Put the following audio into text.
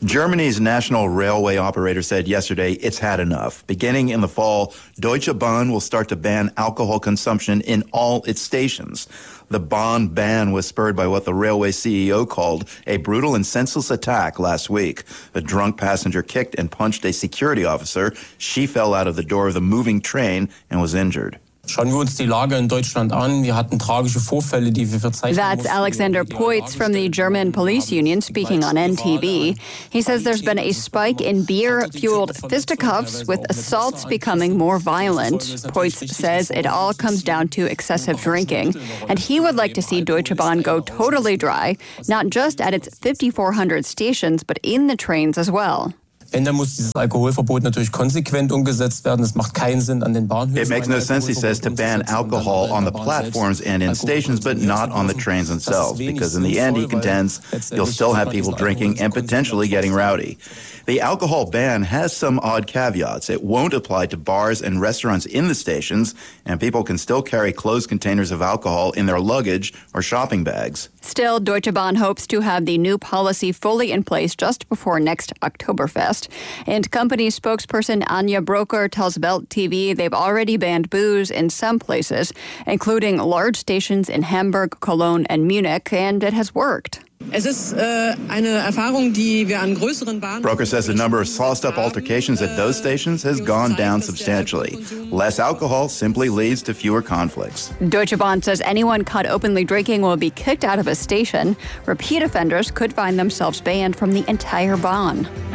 Germany's national railway operator said yesterday it's had enough. Beginning in the fall, Deutsche Bahn will start to ban alcohol consumption in all its stations. The Bahn ban was spurred by what the railway CEO called a brutal and senseless attack last week. A drunk passenger kicked and punched a security officer. She fell out of the door of the moving train and was injured. Schauen wir uns die Lage in Deutschland an. Wir hatten tragische Vorfälle, die wir verzeichnen mussten. That's Alexander Poitz from the German police union speaking on NTV. He says there's been a spike in beer-fueled fisticuffs, with assaults becoming more violent. Poitz says it all comes down to excessive drinking, and he would like to see Deutsche Bahn go totally dry, not just at its 5,400 stations, but in the trains as well. Wenn, dann muss dieses Alkoholverbot natürlich konsequent umgesetzt werden. Es macht keinen Sinn an den Bahnhöfen. It makes no sense, he says, to ban alcohol on the platforms and in stations, but not on the trains themselves, because in the end, he contends, you'll still have people drinking and potentially getting rowdy. The alcohol ban has some odd caveats. It won't apply to bars and restaurants in the stations, and people can still carry closed containers of alcohol in their luggage or shopping bags. Still, Deutsche Bahn hopes to have the new policy fully in place just before next Oktoberfest. And company spokesperson Anja Broker tells Welt TV they've already banned booze in some places, including large stations in Hamburg, Cologne, and Munich, and it has worked. Es ist eine Erfahrung, die wir an größeren Bahnen. Broker says the number of sauced-up altercations at those stations has gone down substantially. Less alcohol simply leads to fewer conflicts. Deutsche Bahn says anyone caught openly drinking will be kicked out of a station. Repeat offenders could find themselves banned from the entire Bahn.